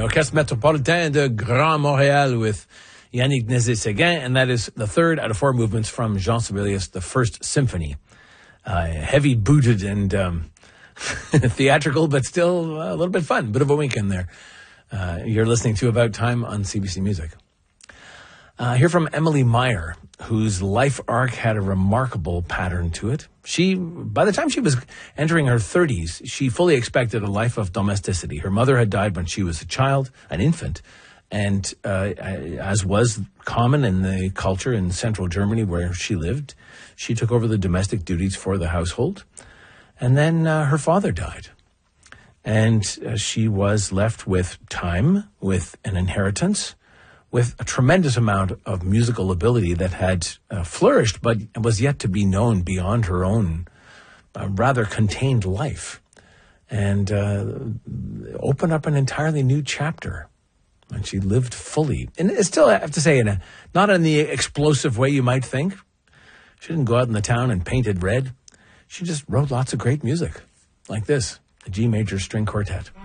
Orchestre Métropolitain de Grand Montréal with Yannick Nézet-Séguin, and that is the third out of four movements from Jean Sibelius, the First Symphony. Heavy booted and theatrical, but still a little bit fun. Bit of a wink in there. You're listening to About Time on CBC Music. Hear from Emily Meyer, whose life arc had a remarkable pattern to it. By the time she was entering her 30s, she fully expected a life of domesticity. Her mother had died when she was a child, an infant, and as was common in the culture in central Germany where she lived, she took over the domestic duties for the household. And then her father died. And she was left with time, with an inheritance, with a tremendous amount of musical ability that had flourished, but was yet to be known beyond her own rather contained life, and opened up an entirely new chapter. And she lived fully. And it's still, I have to say, not in the explosive way you might think. She didn't go out in the town and paint it red. She just wrote lots of great music, like this, the G major string quartet.